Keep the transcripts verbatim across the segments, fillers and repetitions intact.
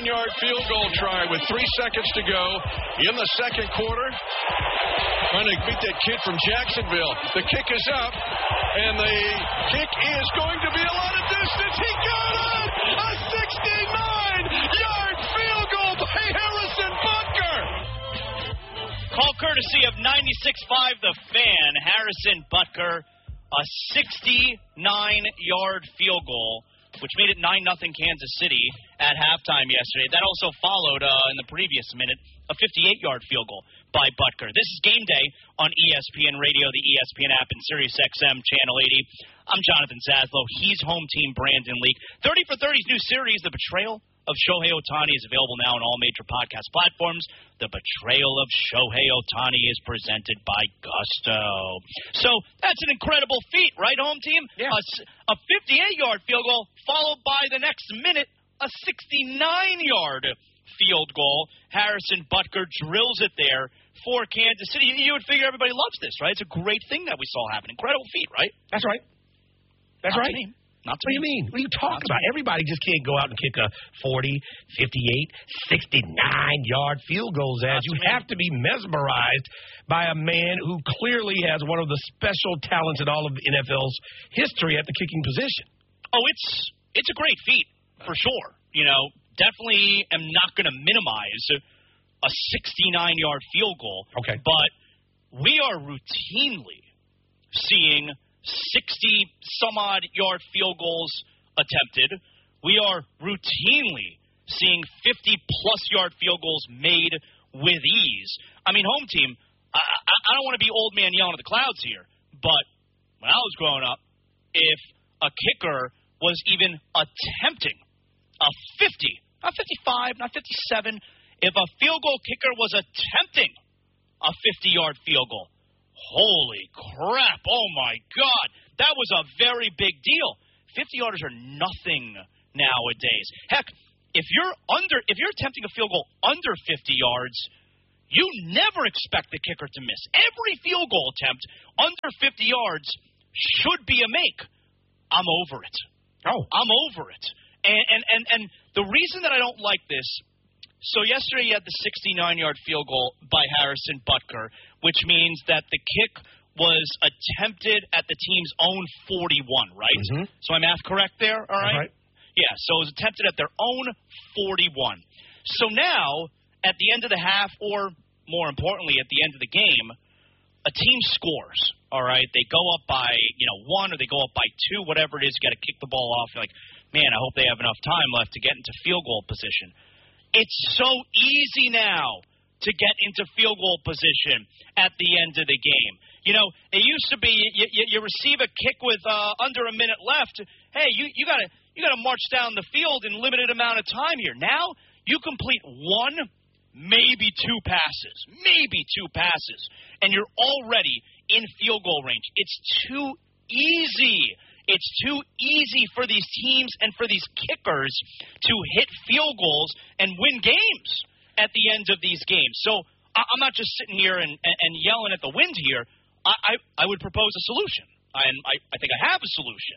Yard field goal try with three seconds to go in the second quarter. Trying to beat that kid from Jacksonville. The kick is up, and the kick is going to be a lot of distance. He got it! A sixty-nine-yard field goal by Harrison Butker! Call courtesy of ninety-six point five The Fan. Harrison Butker, a sixty-nine-yard field goal, which made it nine nothing Kansas City at halftime yesterday. That also followed, uh, in the previous minute, a fifty-eight-yard field goal by Butker. This is Game Day on E S P N Radio, the E S P N app, and Sirius X M Channel eighty. I'm Jonathan Zaslow. He's home team Brandon Leak. thirty for thirty's new series, The Betrayal of Shohei Ohtani, is available now on all major podcast platforms. The Betrayal of Shohei Ohtani is presented by Gusto. So that's an incredible feat, right, home team? Yeah. A, a fifty-eight-yard field goal followed by the next minute a sixty-nine-yard field goal. Harrison Butker drills it there for Kansas City. You would figure everybody loves this, right? It's a great thing that we saw happen. Incredible feat, right? That's right. That's Not right. To me. Not to What do you me. mean? What are you talking about? Everybody just can't go out and kick a forty, fifty-eight, sixty-nine-yard field goals as you have to be mesmerized by a man who clearly has one of the special talents in all of N F L's history at the kicking position. Oh, it's it's a great feat, for sure. You know, definitely am not going to minimize a sixty-nine-yard field goal. Okay. But we are routinely seeing sixty-some-odd yard field goals attempted. We are routinely seeing fifty-plus yard field goals made with ease. I mean, home team, I, I, I don't want to be old man yelling at the clouds here, but when I was growing up, if a kicker was even attempting a fifty, not fifty-five, not fifty-seven, if a field goal kicker was attempting a fifty-yard field goal, holy crap, oh my God, that was a very big deal. fifty-yarders are nothing nowadays. Heck, if you're under, if you're attempting a field goal under fifty yards, you never expect the kicker to miss. Every field goal attempt under fifty yards should be a make. I'm over it. Oh. I'm over it. And, and, and, and the reason that I don't like this, so yesterday you had the sixty-nine-yard field goal by Harrison Butker, which means that the kick was attempted at the team's own forty-one, right? Mm-hmm. So my math correct there, all right? right? Yeah, so it was attempted at their own forty-one. So now, at the end of the half, or more importantly, at the end of the game, a team scores, all right? They go up by, you know, one, or they go up by two, whatever it is. You got to kick the ball off. You're like, man, I hope they have enough time left to get into field goal position. It's so easy now to get into field goal position at the end of the game. You know, it used to be you, you, you receive a kick with uh, under a minute left. Hey, you you got to you got to march down the field in limited amount of time here. Now you complete one, maybe two passes, maybe two passes, and you're already in field goal range. It's too easy. It's too easy for these teams and for these kickers to hit field goals and win games at the end of these games. So I'm not just sitting here and, and, and yelling at the wind here. I, I, I would propose a solution, and I, I think I have a solution.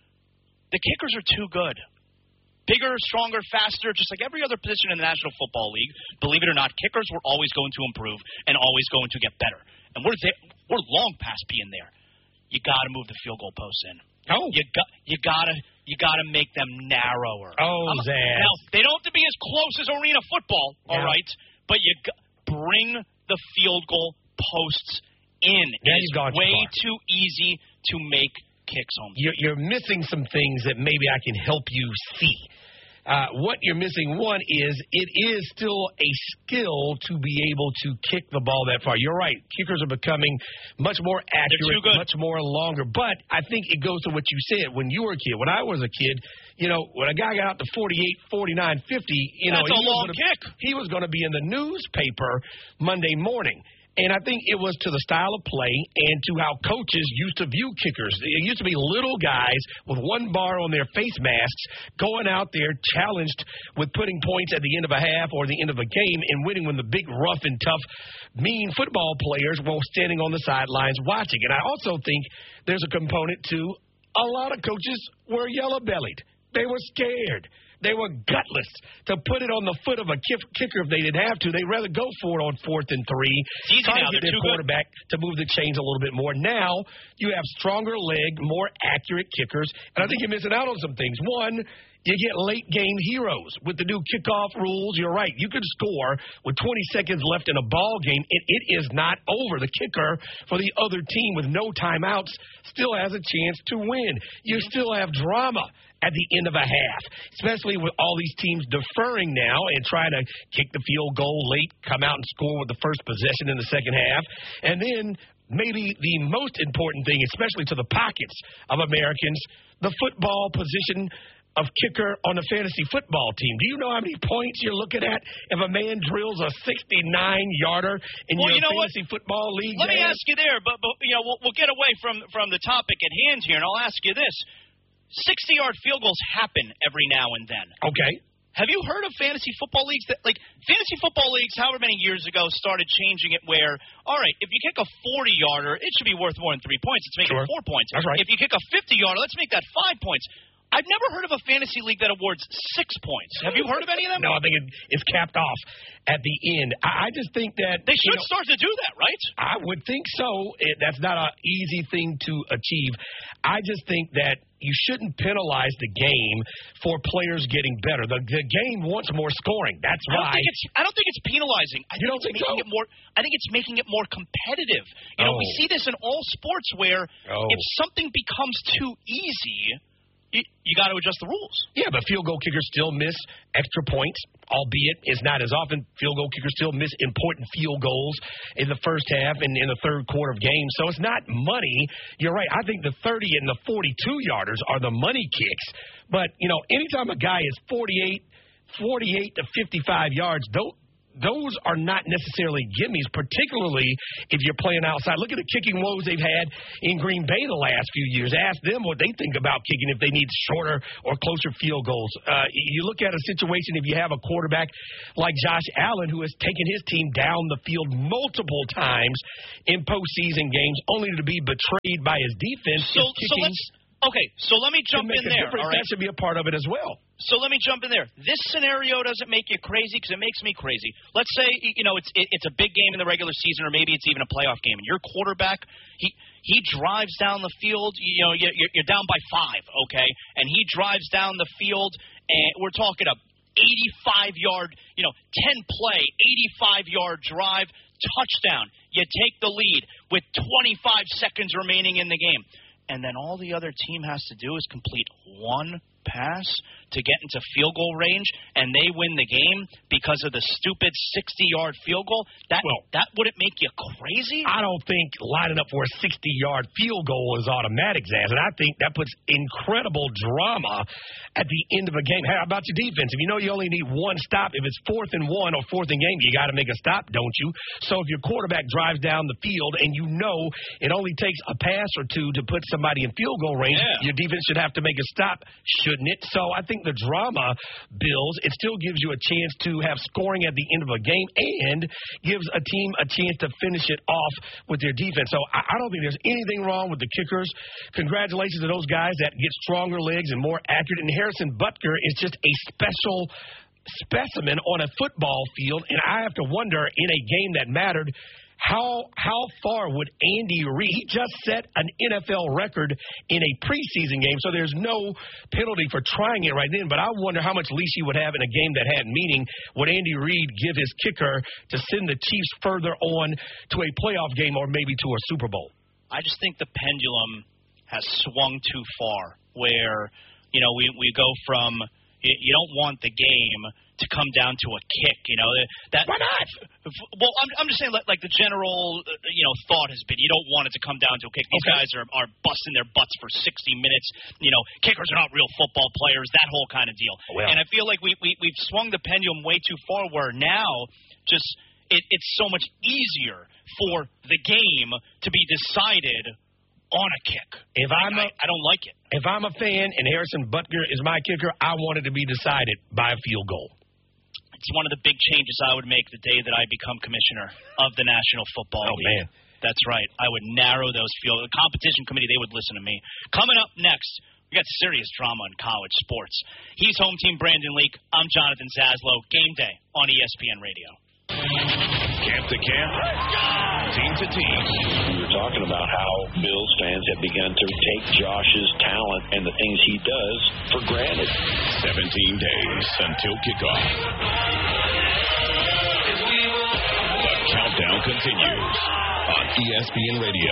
The kickers are too good. Bigger, stronger, faster, just like every other position in the National Football League. Believe it or not, kickers were always going to improve and always going to get better. And we're there, we're long past being there. You got to move the field goal posts in. Oh, you got you gotta you gotta make them narrower. Oh, um, Zaz. Now they don't have to be as close as arena football, all yeah. right? But you g- bring the field goal posts in. Yeah, it's you've gone way too, too easy to make kicks home. You're, you're missing some things that maybe I can help you see. Uh, what you're missing, one, is it is still a skill to be able to kick the ball that far. You're right. Kickers are becoming much more accurate, much more longer. But I think it goes to what you said when you were a kid. When I was a kid, you know, when a guy got out to forty-eight, forty-nine, fifty, you That's know, a he long was gonna, kick. He was going to be in the newspaper Monday morning. And I think it was to the style of play and to how coaches used to view kickers. It used to be little guys with one bar on their face masks going out there challenged with putting points at the end of a half or the end of a game and winning when the big, rough and tough, mean football players were standing on the sidelines watching. And I also think there's a component to a lot of coaches were yellow-bellied. They were scared. They were gutless to put it on the foot of a kicker if they didn't have to. They'd rather go for it on fourth and three. It's easy try now. to get They're their too quarterback good. to move the chains a little bit more. Now you have stronger leg, more accurate kickers, and I think you're missing out on some things. One, you get late-game heroes with the new kickoff rules. You're right. You could score with twenty seconds left in a ball game, and it is not over. The kicker for the other team with no timeouts still has a chance to win. You still have drama at the end of a half, especially with all these teams deferring now and trying to kick the field goal late, come out and score with the first possession in the second half. And then maybe the most important thing, especially to the pockets of Americans, the football position of kicker on the fantasy football team. Do you know how many points you're looking at if a man drills a sixty-nine yarder in well, your you know fantasy what? football league? Let man? me ask you there, but, but you know, we'll, we'll get away from, from the topic at hand here, and I'll ask you this. sixty-yard field goals happen every now and then. Okay. Have you heard of fantasy football leagues that, like, fantasy football leagues, however many years ago, started changing it where, all right, if you kick a forty-yarder, it should be worth more than three points. Let's make sure. it four points. That's right. If you kick a fifty-yarder, let's make that five points. I've never heard of a fantasy league that awards six points. Have you heard of any of them? No, I think it, it's capped off at the end. I, I just think that they should you know, start to do that, right? I would think so. It, that's not an easy thing to achieve. I just think that you shouldn't penalize the game for players getting better. The, the game wants more scoring. That's I don't why. think it's, I don't think it's penalizing. I You think don't it's think making so? it more. I think it's making it more competitive. You know, Oh. we see this in all sports where Oh. if something becomes too easy, you, you got to adjust the rules. Yeah, but field goal kickers still miss extra points, albeit it's not as often. Field goal kickers still miss important field goals in the first half and in the third quarter of games. So it's not money. You're right. I think the thirty and the forty-two yarders are the money kicks. But, you know, anytime a guy is forty-eight, forty-eight to fifty-five yards, those, those are not necessarily gimmies, particularly if you're playing outside. Look at the kicking woes they've had in Green Bay the last few years. Ask them what they think about kicking if they need shorter or closer field goals. Uh, you look at a situation if you have a quarterback like Josh Allen who has taken his team down the field multiple times in postseason games only to be betrayed by his defense. So, so let's okay. So let me jump in there. All right, that should be a part of it as well. So let me jump in there. This scenario doesn't make you crazy because it makes me crazy. Let's say, you know, it's it, it's a big game in the regular season, or maybe it's even a playoff game, and your quarterback, he he drives down the field. You know, you're, you're down by five, okay, and he drives down the field, and we're talking a eighty-five yard, you know, ten play, eighty-five yard drive, touchdown. You take the lead with twenty-five seconds remaining in the game. And then all the other team has to do is complete one pass to get into field goal range, and they win the game because of the stupid sixty-yard field goal. That well, that wouldn't make you crazy? I don't think lining up for a sixty-yard field goal is automatic, Zaz, and I think that puts incredible drama at the end of a game. How about your defense? If you know you only need one stop, if it's fourth and one or fourth and game, you got to make a stop, don't you? So if your quarterback drives down the field and you know it only takes a pass or two to put somebody in field goal range, yeah. your defense should have to make a stop, shouldn't it? So I think the drama builds. It still gives you a chance to have scoring at the end of a game and gives a team a chance to finish it off with their defense. So I, I don't think there's anything wrong with the kickers. Congratulations to those guys that get stronger legs and more accurate. And Harrison Butker is just a special specimen on a football field. And I have to wonder, in a game that mattered, How how far would Andy Reid, he just set an N F L record in a preseason game, so there's no penalty for trying it right then, but I wonder how much leash he would have in a game that had meaning. Would Andy Reid give his kicker to send the Chiefs further on to a playoff game or maybe to a Super Bowl? I just think the pendulum has swung too far where, you know, we, we go from you, you don't want the game to come down to a kick, you know. That, Why not? Well, I'm, I'm just saying, like, like the general, you know, thought has been you don't want it to come down to a kick. These okay. guys are, are busting their butts for sixty minutes. You know, kickers are not real football players, that whole kind of deal. Well. And I feel like we, we, we've swung the pendulum way too far where now just it, it's so much easier for the game to be decided on a kick. If like, I'm a, I, I don't like it. If I'm a fan and Harrison Butker is my kicker, I want it to be decided by a field goal. It's one of the big changes I would make the day that I become commissioner of the National Football oh, League. Man. That's right. I would narrow those field. The competition committee, they would listen to me. Coming up next, We got serious drama in college sports. He's home team Brandon Leak. I'm Jonathan Zaslow. Game day on E S P N Radio. Camp to camp, team to team. We were talking about how Bills fans have begun to take Josh's talent and the things he does for granted. seventeen days until kickoff. The countdown continues on E S P N Radio.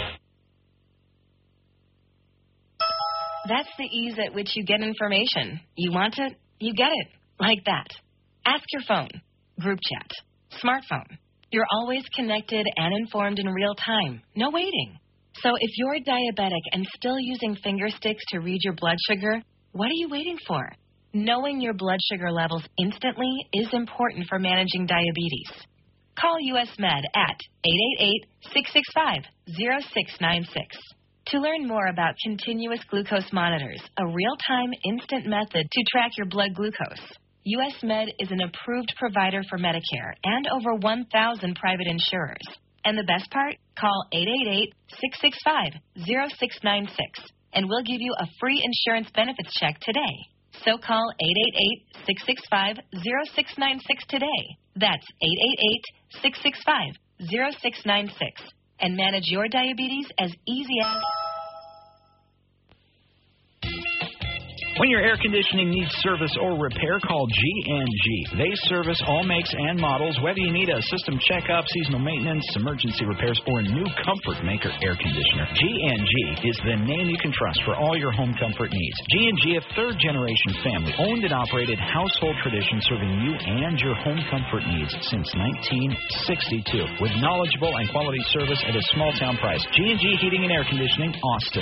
That's the ease at which you get information. You want it, you get it. Like that. Ask your phone. Group chat. Smartphone. You're always connected and informed in real time. No waiting. So if you're diabetic and still using finger sticks to read your blood sugar, what are you waiting for? Knowing your blood sugar levels instantly is important for managing diabetes. Call U S Med at eight eight eight, six six five, zero six nine six. To learn more about continuous glucose monitors, a real-time instant method to track your blood glucose, U S Med is an approved provider for Medicare and over one thousand private insurers. And the best part? Call eight eight eight, six six five, zero six nine six, and we'll give you a free insurance benefits check today. So call eight eight eight, six six five, zero six nine six today. That's eight eight eight, six six five, zero six nine six. And manage your diabetes as easy as... When your air conditioning needs service or repair, call G and G. They service all makes and models, whether you need a system checkup, seasonal maintenance, emergency repairs, or a new Comfort Maker air conditioner. G and G is the name you can trust for all your home comfort needs. G and G, a third-generation family, owned and operated household tradition serving you and your home comfort needs since nineteen sixty-two. With knowledgeable and quality service at a small-town price. G and G Heating and Air Conditioning, Austin.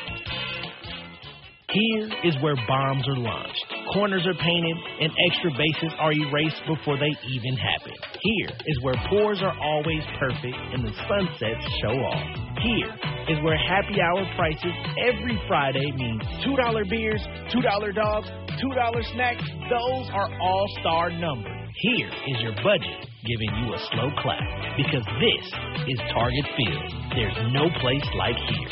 Here is where bombs are launched, corners are painted, and extra bases are erased before they even happen. Here is where pours are always perfect and the sunsets show off. Here is where happy hour prices every Friday means two dollar beers, two dollar dogs, two dollar snacks. Those are all-star numbers. Here is your budget giving you a slow clap because this is Target Field. There's no place like here.